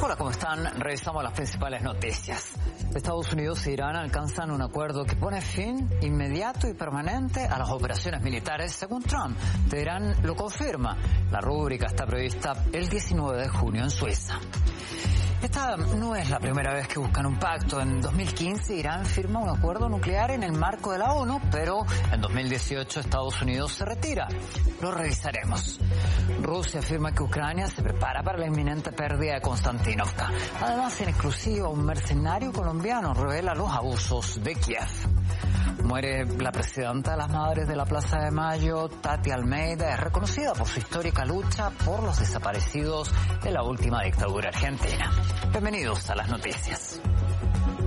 Hola, ¿cómo están? Revisamos las principales noticias. Estados Unidos e Irán alcanzan un acuerdo que pone fin inmediato y permanente a las operaciones militares, según Trump. Teherán lo confirma. La rúbrica está prevista el 19 de junio en Suiza. Esta no es la primera vez que buscan un pacto. En 2015 Irán firma un acuerdo nuclear en el marco de la ONU, pero en 2018 Estados Unidos se retira. Lo revisaremos. Rusia afirma que Ucrania se prepara para la inminente pérdida de Konstantinovka. Además, en exclusiva, un mercenario colombiano revela los abusos de Kiev. Muere la presidenta de las Madres de la Plaza de Mayo, Tati Almeida. Es reconocida por su histórica lucha por los desaparecidos de la última dictadura argentina. Bienvenidos a las noticias.